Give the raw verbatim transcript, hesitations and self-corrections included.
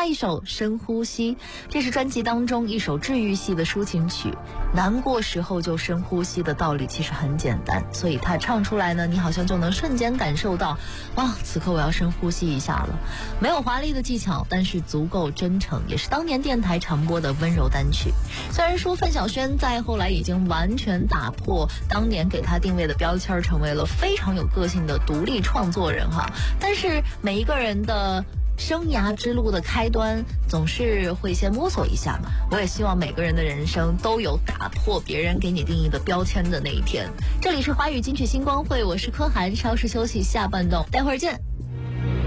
一首《深呼吸》，这是专辑当中一首治愈系的抒情曲。难过时候就深呼吸的道理其实很简单，所以他唱出来呢，你好像就能瞬间感受到，哇，此刻我要深呼吸一下了。没有华丽的技巧，但是足够真诚，也是当年电台常播的温柔单曲。虽然说范晓萱在后来已经完全打破当年给他定位的标签，成为了非常有个性的独立创作人哈，但是每一个人的生涯之路的开端总是会先摸索一下嘛。我也希望每个人的人生都有打破别人给你定义的标签的那一天。这里是华语金曲星光会，我是柯涵，稍事休息，下半段待会儿见。